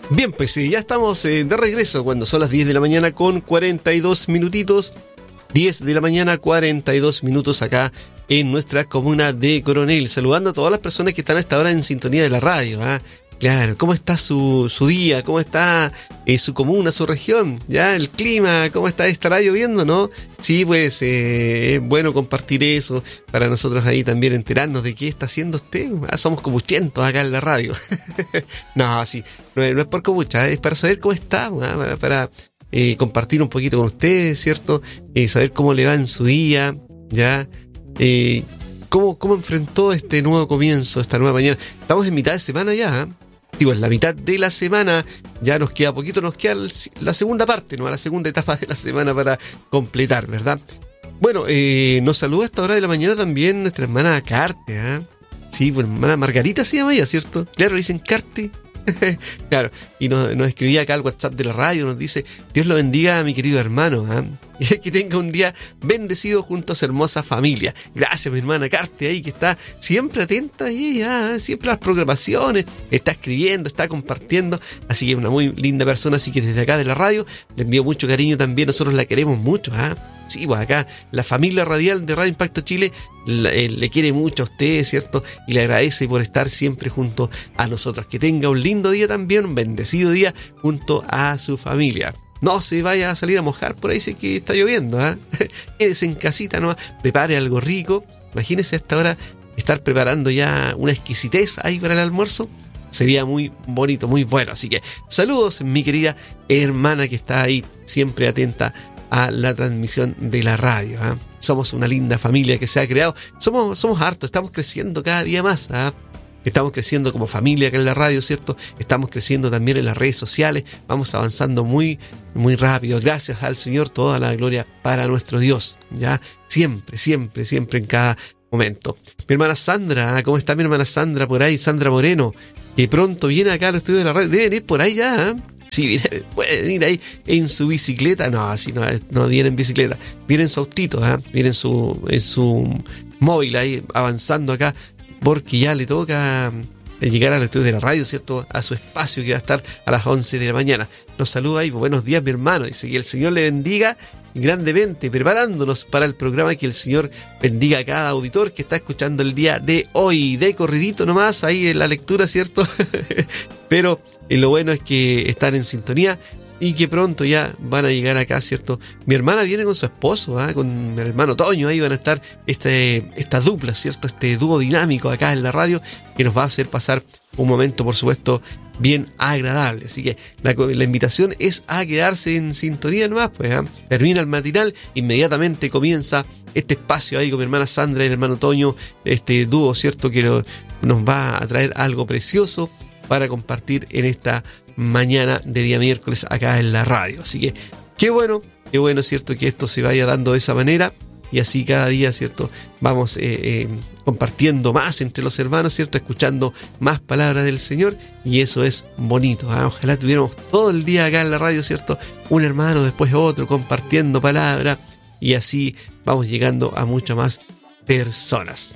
Bien, pues ya estamos de regreso cuando son las 10 de la mañana con 42 minutitos. 10 de la mañana, 42 minutos acá en nuestra comuna de Coronel. Saludando a todas las personas que están a esta hora en sintonía de la radio. Claro, ¿cómo está su día? ¿Cómo está su comuna, su región? ¿Ya? El clima, ¿cómo está? ¿Estará lloviendo, no? Sí, pues es bueno compartir eso para nosotros ahí también enterarnos de qué está haciendo usted. Somos copuchentos acá en la radio. No, sí, no es por copucha, es para saber cómo está, para compartir un poquito con ustedes, ¿cierto? Saber cómo le va en su día, ¿ya? ¿Cómo enfrentó este nuevo comienzo, esta nueva mañana? Estamos en mitad de semana ya, Digo, en la mitad de la semana, ya nos queda poquito, nos queda la segunda parte, ¿no? La segunda etapa de la semana para completar, ¿verdad? Bueno, nos saluda a esta hora de la mañana también nuestra hermana Carte, Sí, bueno, hermana Margarita se llama ella, ¿cierto? Claro, le dicen Carte. Claro, y nos escribía acá al WhatsApp de la radio, nos dice: Dios lo bendiga a mi querido hermano, y que tenga un día bendecido junto a su hermosa familia. Gracias, mi hermana Carte ahí, que está siempre atenta ahí, siempre a las programaciones, está escribiendo, está compartiendo, así que es una muy linda persona. Así que desde acá de la radio le envío mucho cariño también, nosotros la queremos mucho, Sí, pues acá la familia radial de Radio Impacto Chile le quiere mucho a usted, ¿cierto? Y le agradece por estar siempre junto a nosotros. Que tenga un lindo día también, un bendecido día junto a su familia. No se vaya a salir a mojar por ahí, sé que está lloviendo, Quédese en casita, ¿no? Prepare algo rico. Imagínese a esta hora estar preparando ya una exquisitez ahí para el almuerzo. Sería muy bonito, muy bueno. Así que saludos, mi querida hermana que está ahí siempre atenta a la transmisión de la radio. Somos una linda familia que se ha creado. Somos hartos, estamos creciendo cada día más. Estamos creciendo como familia acá en la radio, ¿cierto? Estamos creciendo también en las redes sociales. Vamos avanzando muy, muy rápido. Gracias al Señor, toda la gloria para nuestro Dios. ¿Ya? Siempre, siempre, siempre en cada momento. Mi hermana Sandra, ¿cómo está mi hermana Sandra por ahí? Sandra Moreno, que pronto viene acá al estudio de la radio. Deben ir por ahí ya, Sí, puede venir ahí en su bicicleta. No, así no viene en bicicleta. Viene en su autito, viene en su móvil ahí avanzando acá, porque ya le toca llegar al estudio de la radio, ¿cierto? A su espacio que va a estar a las 11 de la mañana. Nos saluda ahí, buenos días, mi hermano. Dice que el Señor le bendiga grandemente, preparándonos para el programa. Que el Señor bendiga a cada auditor que está escuchando el día de hoy. De corridito nomás, ahí en la lectura, ¿cierto? Pero lo bueno es que están en sintonía y que pronto ya van a llegar acá, ¿cierto? Mi hermana viene con su esposo, con mi hermano Toño, ahí van a estar esta dupla, ¿cierto? Este dúo dinámico acá en la radio que nos va a hacer pasar un momento, por supuesto, bien agradable. Así que la invitación es a quedarse en sintonía nomás, pues, termina el matinal, inmediatamente comienza este espacio ahí con mi hermana Sandra y el hermano Toño, este dúo, ¿cierto? Que nos va a traer algo precioso para compartir en esta mañana de día miércoles acá en la radio. Así que qué bueno, ¿cierto? Que esto se vaya dando de esa manera y así cada día, ¿cierto? Vamos compartiendo más entre los hermanos, ¿cierto? Escuchando más palabras del Señor y eso es bonito. Ojalá tuviéramos todo el día acá en la radio, ¿cierto? Un hermano después otro compartiendo palabras y así vamos llegando a muchas más personas.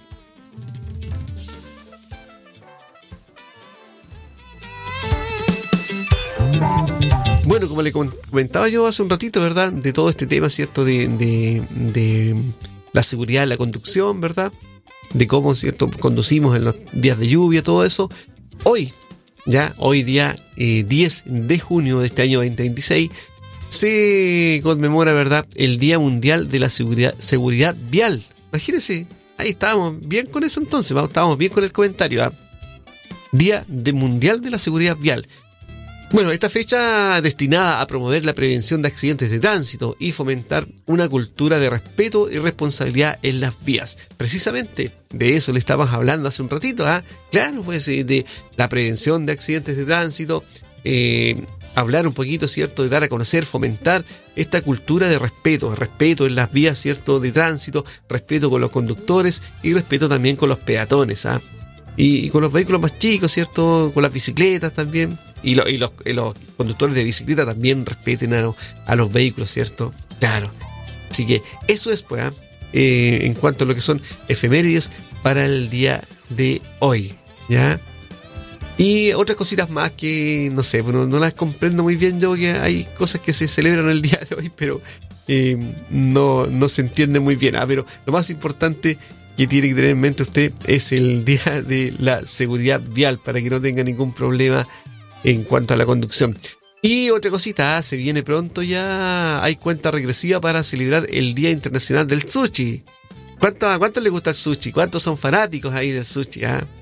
Bueno, como le comentaba yo hace un ratito, ¿verdad? De todo este tema, ¿cierto? De la seguridad de la conducción, ¿verdad? De cómo, ¿cierto? Conducimos en los días de lluvia, todo eso. Hoy día 10 de junio de este año 2026, se conmemora, ¿verdad? El Día Mundial de la Seguridad Vial. Imagínense, ahí estábamos bien con eso entonces, estábamos bien con el comentario. Día Mundial de la Seguridad Vial. Bueno, esta fecha destinada a promover la prevención de accidentes de tránsito y fomentar una cultura de respeto y responsabilidad en las vías. Precisamente de eso le estábamos hablando hace un ratito, Claro, pues de la prevención de accidentes de tránsito, hablar un poquito, ¿cierto? De dar a conocer, fomentar esta cultura de respeto en las vías, ¿cierto? De tránsito, respeto con los conductores y respeto también con los peatones, Y con los vehículos más chicos, ¿cierto? Con las bicicletas también. Y los conductores de bicicleta también respeten a los vehículos, ¿cierto? Claro. Así que eso es, pues, en cuanto a lo que son efemérides para el día de hoy, ¿ya? Y otras cositas más que, no sé, bueno, no las comprendo muy bien yo, que hay cosas que se celebran el día de hoy, pero no se entiende muy bien. Pero lo más importante que tiene que tener en mente usted es el día de la seguridad vial, para que no tenga ningún problema en cuanto a la conducción. Y otra cosita, se viene pronto ya, hay cuenta regresiva para celebrar el Día Internacional del Sushi. ¿A cuántos les gusta el sushi? ¿Cuántos son fanáticos ahí del sushi?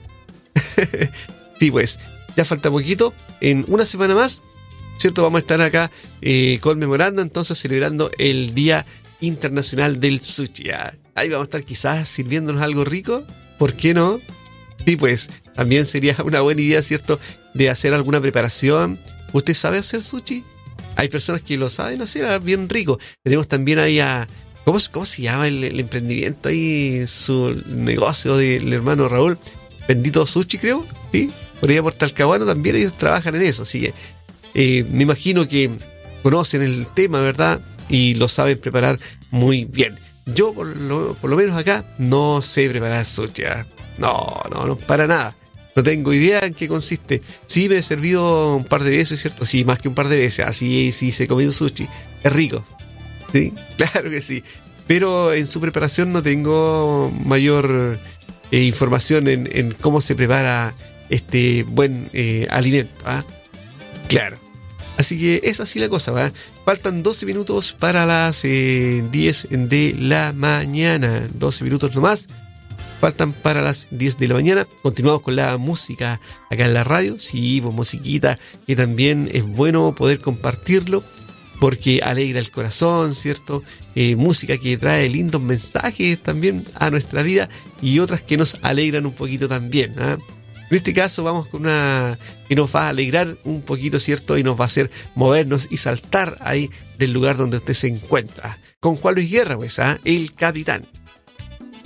Sí, pues, ya falta poquito, en una semana más, ¿cierto? Vamos a estar acá conmemorando, entonces celebrando el Día Internacional del Sushi. Ahí vamos a estar quizás sirviéndonos algo rico, ¿por qué no? Sí, pues, también sería una buena idea, ¿cierto? De hacer alguna preparación. ¿Usted sabe hacer sushi? Hay personas que lo saben hacer, bien rico. Tenemos también ahí ¿cómo se llama el emprendimiento ahí? Su negocio del hermano Raúl. Bendito Sushi, creo, ¿sí? Por allá por Talcahuano también ellos trabajan en eso, así que me imagino que conocen el tema, ¿verdad? Y lo saben preparar muy bien. Yo, por lo menos acá, no sé preparar sushi. No, para nada. No tengo idea en qué consiste. Sí, me he servido un par de veces, ¿cierto? Sí, más que un par de veces. Así sí, se comido sushi. Es rico. Sí, claro que sí. Pero en su preparación no tengo mayor información en cómo se prepara este buen alimento. Claro. Así que es así la cosa, ¿va? Faltan 12 minutos para las 10 de la mañana. 12 minutos nomás. Faltan para las 10 de la mañana. Continuamos con la música acá en la radio. Sí, pues musiquita que también es bueno poder compartirlo porque alegra el corazón, ¿cierto? Música que trae lindos mensajes también a nuestra vida y otras que nos alegran un poquito también. En este caso vamos con una que nos va a alegrar un poquito, ¿cierto? Y nos va a hacer movernos y saltar ahí del lugar donde usted se encuentra. Con Juan Luis Guerra, pues, El Capitán.